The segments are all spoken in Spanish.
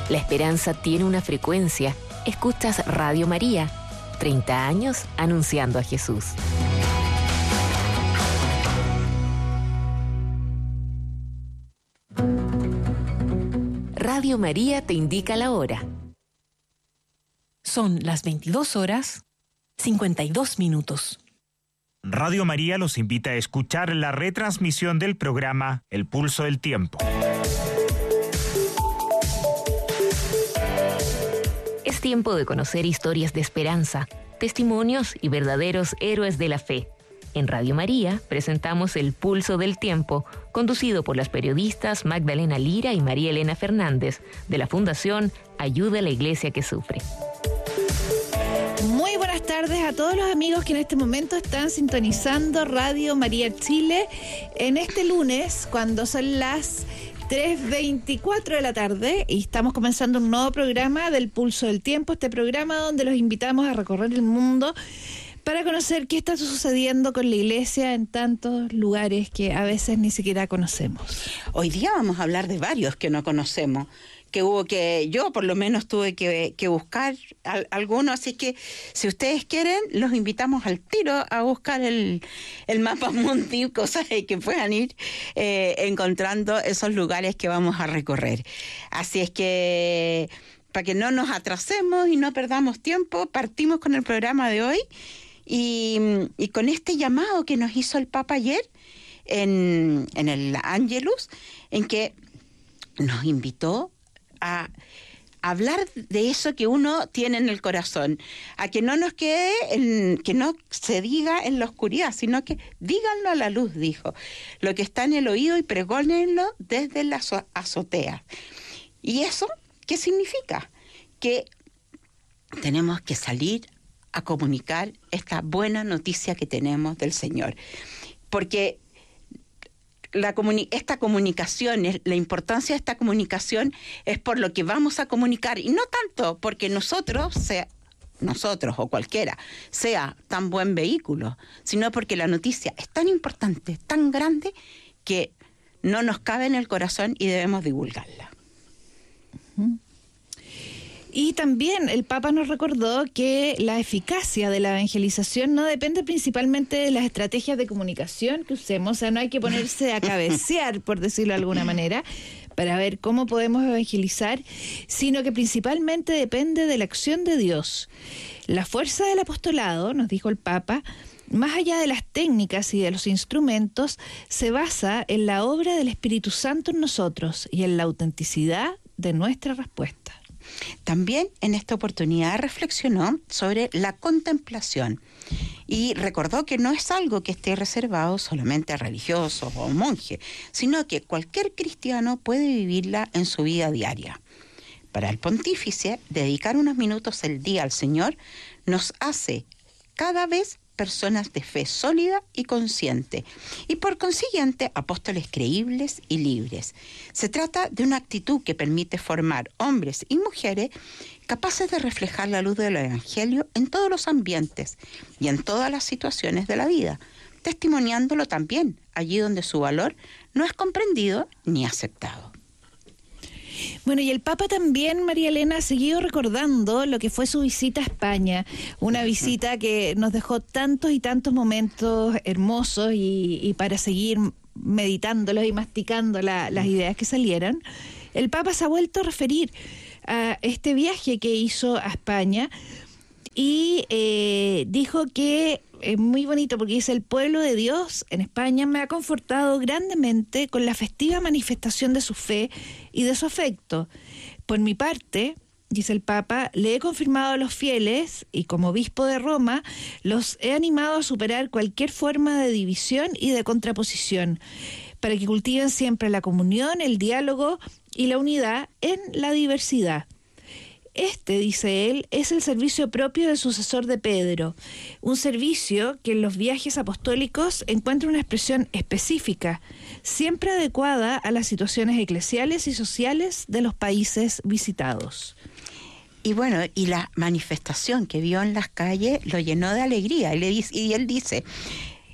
La esperanza tiene una frecuencia. Escuchas Radio María, 30 años anunciando a Jesús. Radio María te indica la hora. Son las 22:52. Radio María los invita a escuchar la retransmisión del programa El Pulso del Tiempo. Es tiempo de conocer historias de esperanza, testimonios y verdaderos héroes de la fe. En Radio María presentamos El Pulso del Tiempo, conducido por las periodistas Magdalena Lira y María Elena Fernández, de la Fundación Ayuda a la Iglesia que Sufre. Muy buenas tardes a todos los amigos que en este momento están sintonizando Radio María Chile en este lunes, cuando son las 3:24 de la tarde y estamos comenzando un nuevo programa del Pulso del Tiempo, este programa donde los invitamos a recorrer el mundo para conocer qué está sucediendo con la iglesia en tantos lugares que a veces ni siquiera conocemos. Hoy día vamos a hablar de varios que no conocemos, yo por lo menos tuve que buscar algunos, así que si ustedes quieren, los invitamos al tiro a buscar el mapa mundi, cosas que puedan ir encontrando esos lugares que vamos a recorrer. Así es que, para que no nos atrasemos y no perdamos tiempo, partimos con el programa de hoy y con este llamado que nos hizo el Papa ayer en el Angelus, en que nos invitó a hablar de eso que uno tiene en el corazón, a que no nos quede, que no se diga en la oscuridad, sino que díganlo a la luz, dijo, lo que está en el oído y pregónenlo desde la azotea. ¿Y eso qué significa? Que tenemos que salir a comunicar esta buena noticia que tenemos del Señor, porque esta comunicación, la importancia de esta comunicación es por lo que vamos a comunicar, y no tanto porque nosotros o cualquiera sea tan buen vehículo, sino porque la noticia es tan importante, tan grande, que no nos cabe en el corazón y debemos divulgarla. Y también el Papa nos recordó que la eficacia de la evangelización no depende principalmente de las estrategias de comunicación que usemos, o sea, no hay que ponerse a cabecear, por decirlo de alguna manera, para ver cómo podemos evangelizar, sino que principalmente depende de la acción de Dios. La fuerza del apostolado, nos dijo el Papa, más allá de las técnicas y de los instrumentos, se basa en la obra del Espíritu Santo en nosotros y en la autenticidad de nuestra respuesta. También en esta oportunidad reflexionó sobre la contemplación y recordó que no es algo que esté reservado solamente a religiosos o monjes, sino que cualquier cristiano puede vivirla en su vida diaria. Para el pontífice, dedicar unos minutos al día al Señor nos hace cada vez personas de fe sólida y consciente, y por consiguiente apóstoles creíbles y libres. Se trata de una actitud que permite formar hombres y mujeres capaces de reflejar la luz del Evangelio en todos los ambientes y en todas las situaciones de la vida, testimoniándolo también allí donde su valor no es comprendido ni aceptado. Bueno, y el Papa también, María Elena, ha seguido recordando lo que fue su visita a España, una visita que nos dejó tantos y tantos momentos hermosos y para seguir meditándolos y masticando las ideas que salieron. El Papa se ha vuelto a referir a este viaje que hizo a España y dijo que es muy bonito porque dice: el pueblo de Dios en España me ha confortado grandemente con la festiva manifestación de su fe y de su afecto. Por mi parte, dice el Papa, le he confirmado a los fieles y como obispo de Roma los he animado a superar cualquier forma de división y de contraposición, para que cultiven siempre la comunión, el diálogo y la unidad en la diversidad. Este, dice él, es el servicio propio del sucesor de Pedro, un servicio que en los viajes apostólicos encuentra una expresión específica, siempre adecuada a las situaciones eclesiales y sociales de los países visitados. Y bueno, y la manifestación que vio en las calles lo llenó de alegría, y él dice: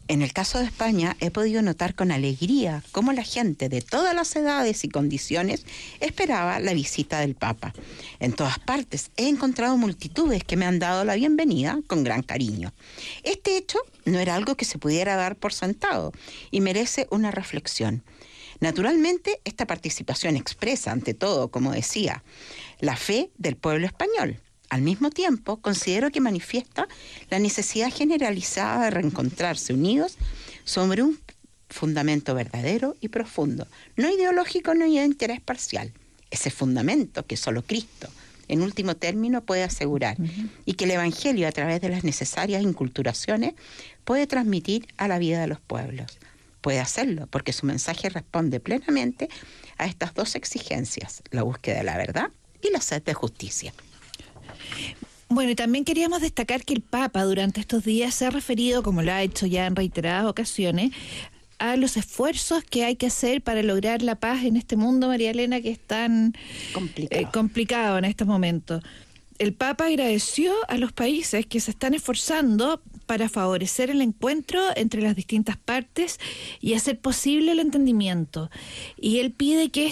En el caso de España, he podido notar con alegría cómo la gente de todas las edades y condiciones esperaba la visita del Papa. En todas partes he encontrado multitudes que me han dado la bienvenida con gran cariño. Este hecho no era algo que se pudiera dar por sentado y merece una reflexión. Naturalmente, esta participación expresa, ante todo, como decía, la fe del pueblo español. Al mismo tiempo, considero que manifiesta la necesidad generalizada de reencontrarse unidos sobre un fundamento verdadero y profundo, no ideológico ni de interés parcial. Ese fundamento que solo Cristo, en último término, puede asegurar, y que el Evangelio, a través de las necesarias inculturaciones, puede transmitir a la vida de los pueblos. Puede hacerlo porque su mensaje responde plenamente a estas dos exigencias, la búsqueda de la verdad y la sed de justicia. Bueno, y también queríamos destacar que el Papa durante estos días se ha referido, como lo ha hecho ya en reiteradas ocasiones, a los esfuerzos que hay que hacer para lograr la paz en este mundo, María Elena, que es tan complicado en estos momentos. El Papa agradeció a los países que se están esforzando para favorecer el encuentro entre las distintas partes y hacer posible el entendimiento. Y él pide que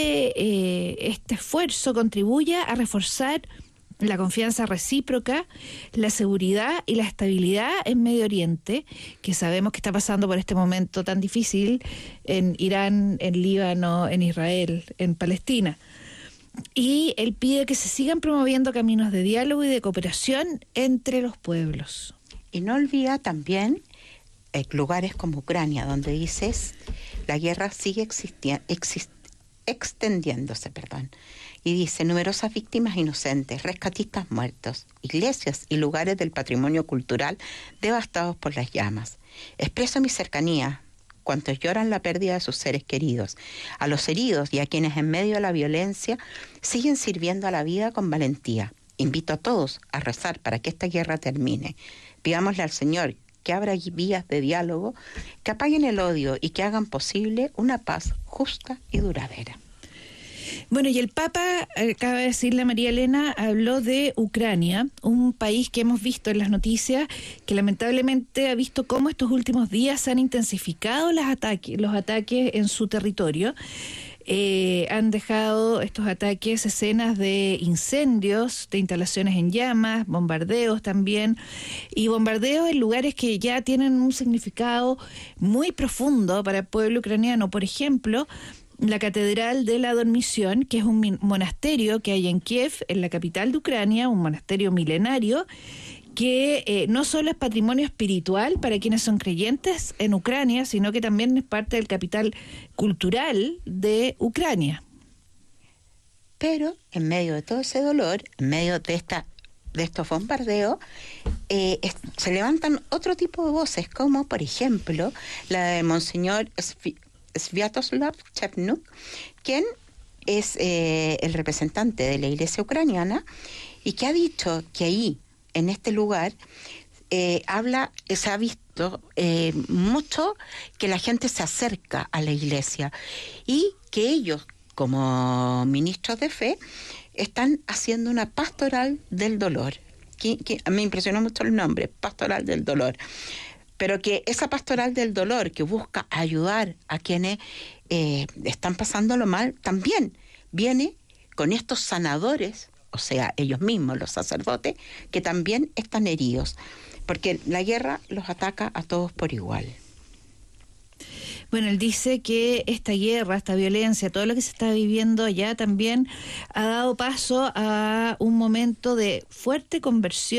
este esfuerzo contribuya a reforzar la confianza recíproca, la seguridad y la estabilidad en Medio Oriente, que sabemos que está pasando por este momento tan difícil en Irán, en Líbano, en Israel, en Palestina. Y él pide que se sigan promoviendo caminos de diálogo y de cooperación entre los pueblos. Y no olvida también lugares como Ucrania, donde dices la guerra sigue extendiéndose. Y dice, numerosas víctimas inocentes, rescatistas muertos, iglesias y lugares del patrimonio cultural devastados por las llamas. Expreso mi cercanía, cuantos lloran la pérdida de sus seres queridos, a los heridos y a quienes en medio de la violencia siguen sirviendo a la vida con valentía. Invito a todos a rezar para que esta guerra termine. Pidámosle al Señor que abra vías de diálogo, que apaguen el odio y que hagan posible una paz justa y duradera. Bueno, y el Papa, acaba de decirle a María Elena, habló de Ucrania, un país que hemos visto en las noticias, que lamentablemente ha visto cómo estos últimos días se han intensificado los ataques en su territorio. Han dejado estos ataques escenas de incendios, de instalaciones en llamas, bombardeos también, y bombardeos en lugares que ya tienen un significado muy profundo para el pueblo ucraniano. Por ejemplo, la Catedral de la Dormición, que es un monasterio que hay en Kiev, en la capital de Ucrania, un monasterio milenario, que no solo es patrimonio espiritual para quienes son creyentes en Ucrania, sino que también es parte del capital cultural de Ucrania. Pero en medio de todo ese dolor, en medio de estos bombardeos, se levantan otro tipo de voces, como por ejemplo la de Monseñor Sviatoslav Chernuk, quien es el representante de la Iglesia ucraniana y que ha dicho que ahí, en este lugar, se ha visto mucho que la gente se acerca a la Iglesia y que ellos, como ministros de fe, están haciendo una pastoral del dolor. Que me impresionó mucho el nombre, pastoral del dolor. Pero que esa pastoral del dolor que busca ayudar a quienes están pasándolo mal, también viene con estos sanadores, o sea, ellos mismos, los sacerdotes, que también están heridos, porque la guerra los ataca a todos por igual. Bueno, él dice que esta guerra, esta violencia, todo lo que se está viviendo allá también ha dado paso a un momento de fuerte conversión